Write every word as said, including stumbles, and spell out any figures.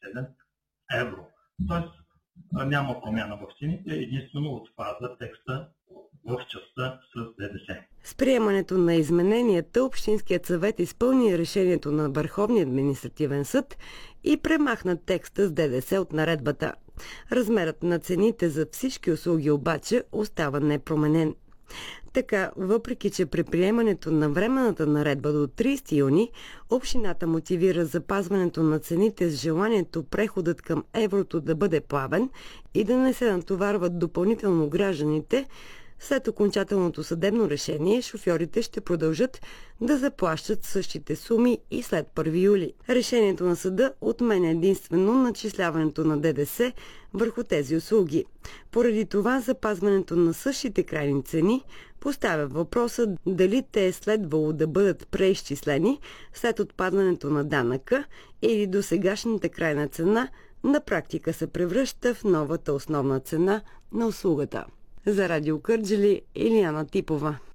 седем евро. Тоест няма промяна в цените, единствено отпада текста в частта с ДДС. С приемането на измененията, Общинският съвет изпълни решението на Върховния административен съд и премахна текста с ДДС от наредбата. Размерът на цените за всички услуги обаче остава непроменен. Така, въпреки че при приемането на временната наредба до тридесети юни, общината мотивира запазването на цените с желанието преходът към еврото да бъде плавен и да не се натоварват допълнително гражданите, след окончателното съдебно решение, шофьорите ще продължат да заплащат същите суми и след първи юли. Решението на съда отменя единствено начисляването на ДДС върху тези услуги. Поради това запазването на същите крайни цени поставя въпроса дали те е следвало да бъдат преизчислени след отпадането на данъка или досегашната крайна цена на практика се превръща в новата основна цена на услугата. За Радио Кърджали, Илияна Типова.